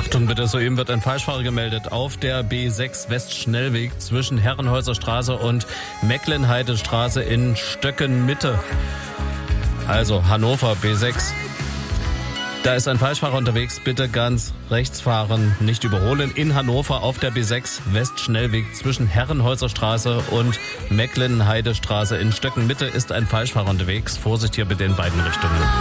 Achtung bitte, soeben wird ein Falschfahrer gemeldet auf der B6 Westschnellweg zwischen Herrenhäuser Straße und Mecklenheidestraße in Stöcken-Mitte. Also Hannover B6. Da ist ein Falschfahrer unterwegs, bitte ganz rechts fahren, nicht überholen. In Hannover auf der B6 Westschnellweg zwischen Herrenhäuser Straße und Mecklenheidestraße in Stöcken-Mitte ist ein Falschfahrer unterwegs. Vorsicht hier bitte in beiden Richtungen.